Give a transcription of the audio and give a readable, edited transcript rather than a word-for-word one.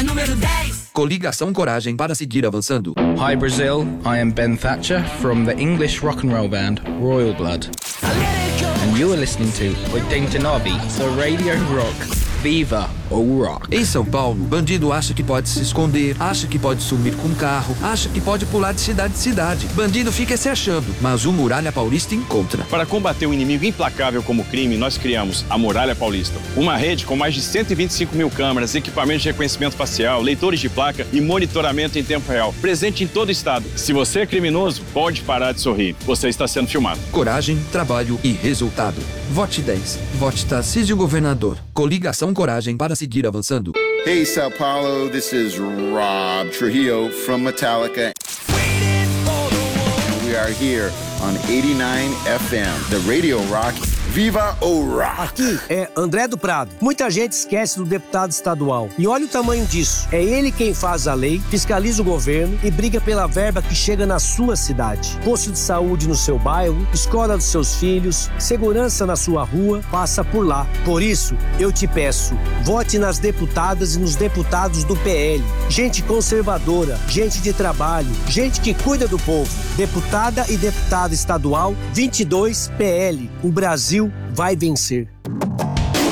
número 10. Coligação Coragem para seguir avançando. Hi Brazil, I am Ben Thatcher from the English rock and roll band Royal Blood. And you are listening to 89, the Radio Rock. Viva o Rock. Em São Paulo, bandido acha que pode se esconder, acha que pode sumir com um carro, acha que pode pular de cidade em cidade. Bandido fica se achando, mas o Muralha Paulista encontra. Para combater um inimigo implacável como o crime, nós criamos a Muralha Paulista. Uma rede com mais de 125 mil câmeras, equipamentos de reconhecimento facial, leitores de placa e monitoramento em tempo real. Presente em todo o estado. Se você é criminoso, pode parar de sorrir. Você está sendo filmado. Coragem, trabalho e resultado. Vote 10. Vote Tarcísio Governador. Coligação Coragem para seguir avançando. Hey, Sao Paulo, this is Rob Trujillo from Metallica. We are here on 89 FM, the Radio Rock. Viva o Rock! Aqui é André do Prado. Muita gente esquece do deputado estadual. E olha o tamanho disso. É ele quem faz a lei, fiscaliza o governo e briga pela verba que chega na sua cidade. Posto de saúde no seu bairro, escola dos seus filhos, segurança na sua rua, passa por lá. Por isso, eu te peço, vote nas deputadas e nos deputados do PL. Gente conservadora, gente de trabalho, gente que cuida do povo. Deputada e deputado estadual, 22 PL. O Brasil vai vencer.